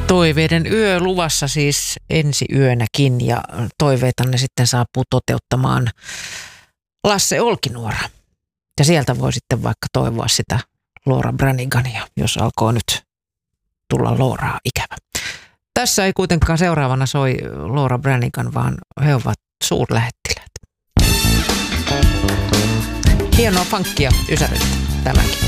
Toiveiden yö luvassa siis ensi yönäkin ja toiveitanne sitten saapuu toteuttamaan Lasse Olkinuora. Ja sieltä voi sitten vaikka toivoa sitä Laura Branigania, jos alkoi nyt tulla Lauraa ikävä. Tässä ei kuitenkaan seuraavana soi Laura Branigan, vaan he ovat suurlähettiläät. Hienoa funkkia Ysäriltä tämäkin.